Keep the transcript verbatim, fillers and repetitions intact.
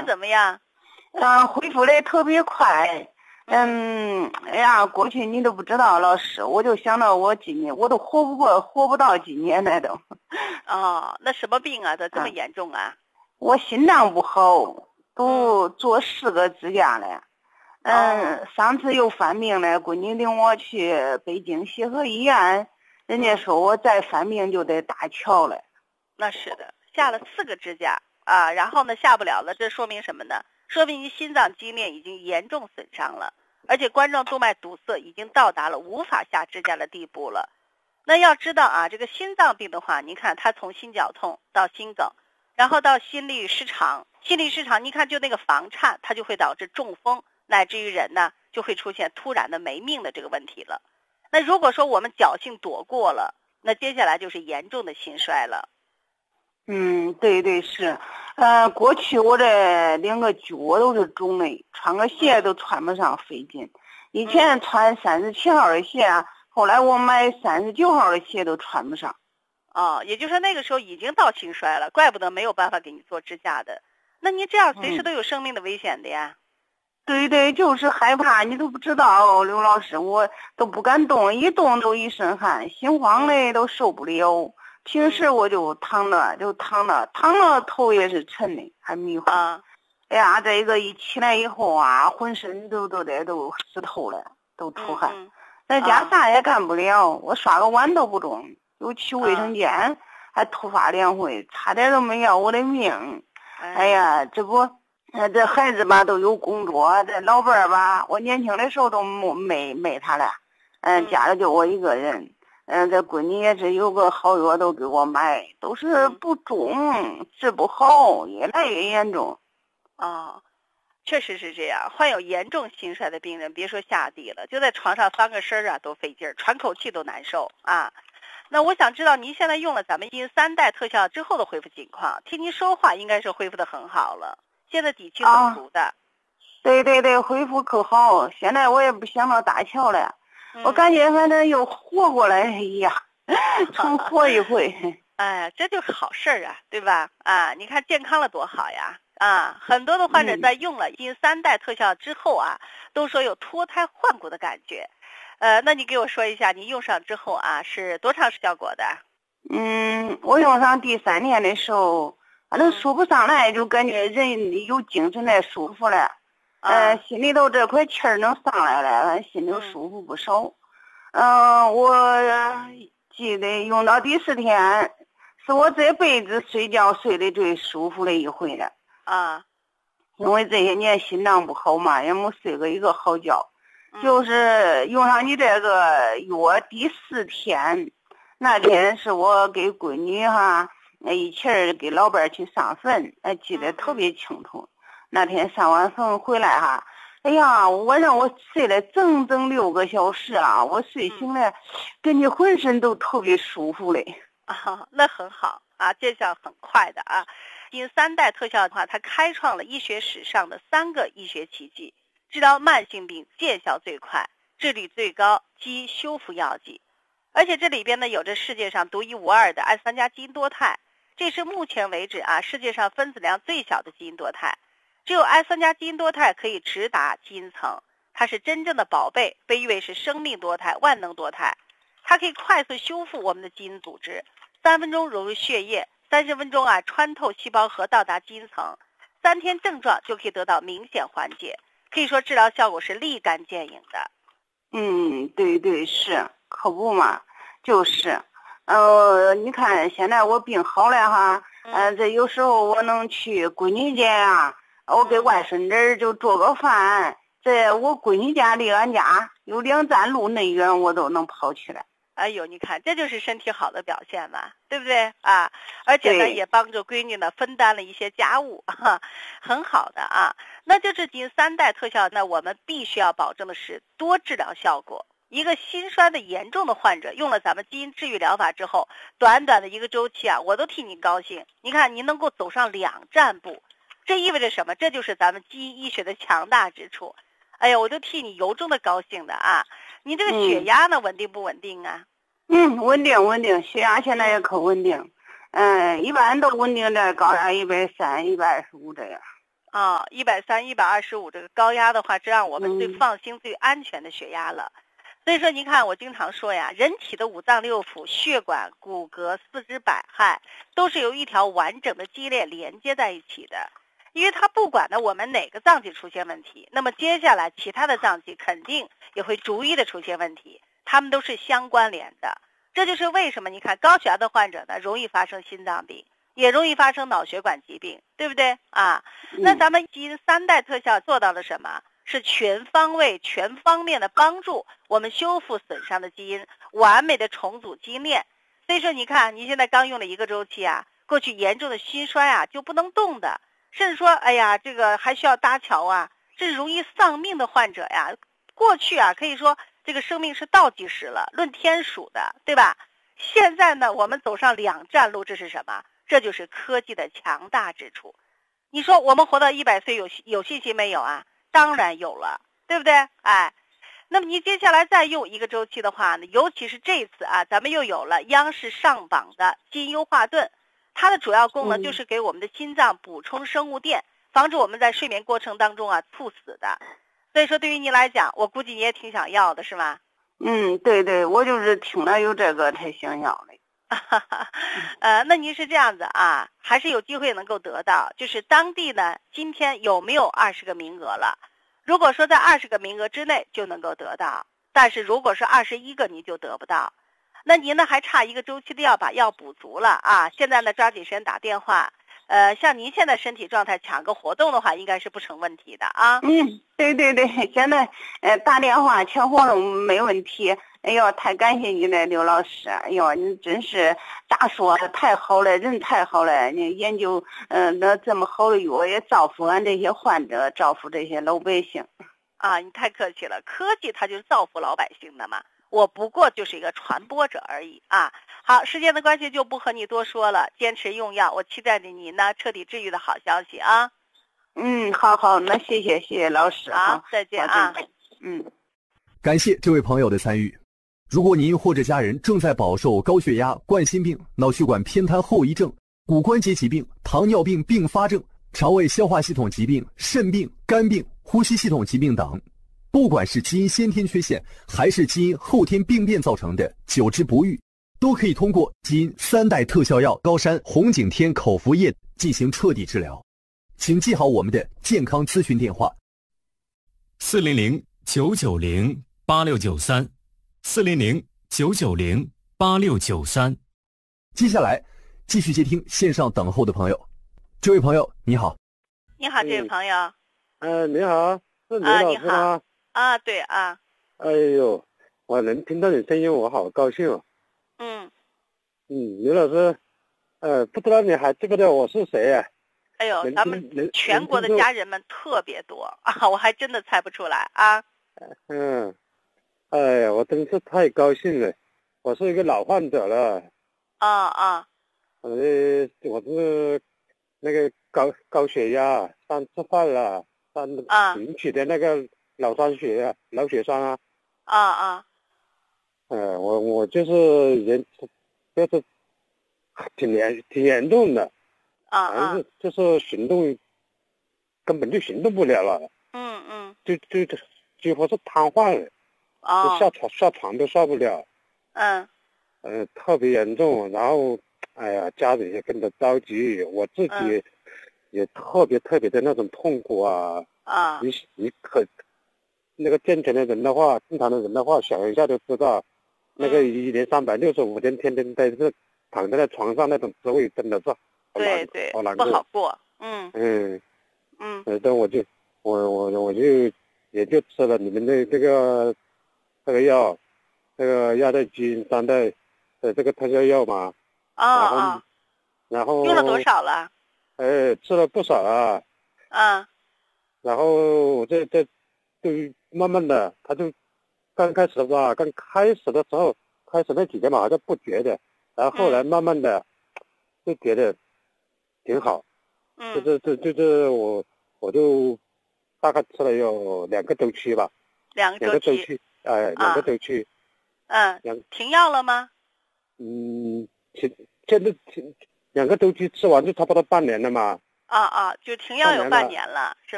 怎么样？ 嗯，恢复的特别快。嗯，哎呀，过去你都不知道，老师，我就想到我今年我都活不过，活不到今年来都。 哦，那什么病啊？这这么严重啊？ 我心脏不好，都做四个支架了。嗯， 哦、 上次又犯病了，闺女领我去北京协和医院，人家说我再犯病就得搭桥了。 那是的，下了四个支架啊，然后呢下不了了，这说明什么呢？说明你心脏肌链已经严重损伤了，而且冠状动脉堵塞已经到达了无法下支架的地步了。那要知道啊，这个心脏病的话，你看它从心绞痛到心梗，然后到心律失常，心律失常，你看就那个房颤，它就会导致中风，乃至于人呢就会出现突然的没命的这个问题了。那如果说我们侥幸躲过了，那接下来就是严重的心衰了。 嗯，对对是，呃，过去我这两个脚都是肿的，穿个鞋都穿不上，费劲。以前穿三十七号的鞋，后来我买三十九号的鞋都穿不上。 哦，也就是说那个时候已经到心衰了，怪不得没有办法给你做支架的。那你这样随时都有生命的危险的呀。 嗯、对对，就是害怕，你都不知道，刘老师，我都不敢动，一动都一身汗，心慌的都受不了。平时我就躺着，就躺着，躺着头也是沉的，还迷糊。 啊， 哎呀，这个一起来以后啊，浑身都都得都湿透了，都出汗。 嗯嗯、 在家啥也干不了，我刷个碗都不中，又去卫生间，啊、还突发两回，差点都没要我的命。哎, 哎呀，这不，这孩子吧都有工作，这老伴儿吧，我年轻的时候都没没他了，嗯，家里就我一个人。嗯，这闺女也是有个好药都给我买，都是不中，治不好，越来越严重。 哦，确实是这样。患有严重心衰的病人，别说下地了，就在床上翻个身啊都费劲儿，喘口气都难受啊。那我想知道您现在用了咱们基因三代特效之后的恢复情况，听您说话应该是恢复的很好了，现在底气很足的。 啊、对对对，恢复可好，现在我也不想到搭桥了。我感觉反正又活过来一样，重活一回。 哎，这就是好事儿啊，对吧？啊，你看健康了多好呀！啊，很多的患者在用了基因三代特效之后啊，都说有脱胎换骨的感觉。呃，那你给我说一下，你用上之后啊，是多长时效果的？ 嗯，我用上第三天的时候，反正说不上来，就感觉人有精神来，舒服了。呃， 啊、 心里头这块气儿能上来了，心里舒服不少。嗯、呃，我记得用到第四天，是我这辈子睡觉睡得最舒服的一回了。 啊， 因为这些年心脏不好嘛，也没睡过一个好觉。 嗯、 就是用上你这个药第四天，那天是我给闺女哈，一起儿给老伴儿去上坟，哎，记得特别清楚。那天上完坟回来哈，哎呀，晚上我睡了整整六个小时啊，我睡醒了，感觉浑身都特别舒服嘞。 啊，那很好啊，见效很快的啊。基因三代特效的话，它开创了医学史上的三个医学奇迹，治疗慢性病见效最快，治率最高，基因修复药剂。而且这里边呢，有着世界上独一无二的艾三加基因多肽，这是目前为止啊世界上分子量最小的基因多肽。只有艾三加基因多肽可以直达基因层，它是真正的宝贝，被誉为是生命多肽、万能多肽。它可以快速修复我们的基因组织，三分钟融入血液，三十分钟啊穿透细胞核到达基因层，三天症状就可以得到明显缓解，可以说治疗效果是立竿见影的。 嗯，对对是，可不嘛，就是，呃，你看现在我病好了哈，嗯、呃，这有时候我能去闺女家啊，我给外孙子就做个饭，这我闺女家离俺家有两站路那远，我都能跑起来。 哎呦，你看这就是身体好的表现嘛，对不对啊？而且呢，也帮助闺女呢分担了一些家务，哈，很好的啊。那就这基因三代特效，那我们必须要保证的是多治疗效果。一个心衰的严重的患者用了咱们基因治愈疗法之后，短短的一个周期啊，我都替你高兴。你看，你能够走上两站步，这意味着什么？这就是咱们基因医学的强大之处。哎呀，我都替你由衷的高兴的啊！你这个血压呢，嗯、稳定不稳定啊？ 嗯，稳定稳定，血压现在也可稳定。嗯，一般都稳定在高压一百三、一百二十五这样。 啊，一百三、一百二十五这个高压的话，这让我们最放心、嗯、最安全的血压了。所以说，您看，我经常说呀，人体的五脏六腑、血管、骨骼、四肢百骸，都是由一条完整的肌链连接在一起的。因为它不管呢我们哪个脏器出现问题，那么接下来其他的脏器肯定也会逐一的出现问题，它们都是相关联的。这就是为什么你看高血压的患者呢，容易发生心脏病，也容易发生脑血管疾病，对不对啊？那咱们基因三代特效做到了什么？是全方位、全方面的帮助我们修复损伤的基因，完美的重组基因链。所以说，你看，你现在刚用了一个周期啊，过去严重的心衰啊就不能动的，甚至说，哎呀，这个还需要搭桥啊，这容易丧命的患者呀，过去啊可以说这个生命是倒计时了，论天数的，对吧？现在呢，我们走上两站路，这是什么？这就是科技的强大之处。你说我们活到一百岁有有信心没有啊？当然有了，对不对？哎，那么你接下来再用一个周期的话呢，尤其是这次啊，咱们又有了央视上榜的基因优化盾，它的主要功能就是给我们的心脏补充生物电，防止我们在睡眠过程当中啊猝死的。所以说，对于你来讲，我估计你也挺想要的，是吗？ 嗯，对对，我就是听了有这个才想要的。 呃，那您是这样子啊，还是有机会能够得到？就是当地呢，今天有没有二十个名额了？如果说在二十个名额之内就能够得到，但是如果是二十一个你就得不到，那您呢还差一个周期的药把药补足了啊！现在呢抓紧时间打电话，呃，像您现在身体状态抢个活动的话，应该是不成问题的啊。 嗯，对对对，现在呃打电话抢活动没问题。哎呦，太感谢你了，刘老师！哎呦，你真是咋说太好了，人太好了！你研究嗯、呃、那这么好的药，也造福俺这些患者，造福这些老百姓。 啊，你太客气了，科技它就是造福老百姓的嘛，我不过就是一个传播者而已啊。好，时间的关系就不和你多说了，坚持用药，我期待着你呢彻底治愈的好消息啊。 嗯，好好，那谢谢谢谢老师。 好，再见啊。 嗯， 感谢这位朋友的参与。如果您或者家人正在饱受高血压、冠心病、脑血管偏瘫后遗症、骨关节疾病、糖尿病并发症、肠胃消化系统疾病、肾病、肝病、呼吸系统疾病等，不管是基因先天缺陷还是基因后天病变造成的久治不愈，都可以通过基因三代特效药高山红景天口服液进行彻底治疗。请记好我们的健康咨询电话： 四零零九九零八六九三，四零零九九零八六九三。 接下来继续接听线上等候的朋友。这位朋友你好。 你好，这位朋友。 呃，你好，是刘老师吗？ 啊，对啊。 哎呦，我能听到你声音，我好高兴哦。 嗯。 嗯，刘老师，呃，不知道你还记不记得我是谁呀、啊？ 哎呦，咱们全国的家人们特别多啊，我还真的猜不出来啊。 嗯，哎呀，我真是太高兴了，我是一个老患者了。 啊啊。 呃，我是那个高高血压，三次犯了，三引起的那个脑酸血啊，脑血栓啊。 啊啊。 呃，我我就是严，就是挺严挺严重的。 啊啊。 是就是行动根本就行动不了了。 嗯嗯。 就就几乎是瘫痪了。 哦。 下床下床都下不了。 嗯。 呃，特别严重，然后，哎呀，家里也跟着着急，我自己也特别特别的那种痛苦啊。 啊。 你你可那个健全的人的话，正常的人的话，想一下就知道，那个一年三百六十五天，天天在这躺在那床上那种滋味，真的是。 对对， 好难过， 不好过。嗯嗯嗯， 呃，但我就我我我就也就吃了你们的这个这个药，这个亚代基因三代的这个特效药嘛。 啊啊。 然后用了多少了？ 哎，吃了不少啊。 嗯。 然后我这这就慢慢的，他就刚开始吧，刚开始的时候，开始那几天嘛，好像不觉得，然后后来慢慢的就觉得。挺好， 嗯， 就是这就是我我就大概吃了有两个周期吧， 两个周期，哎，两个周期， 嗯， 两停药了吗？ 嗯，停，现在停两个周期吃完就差不多半年了嘛。 啊啊，就停药有半年了，是吧？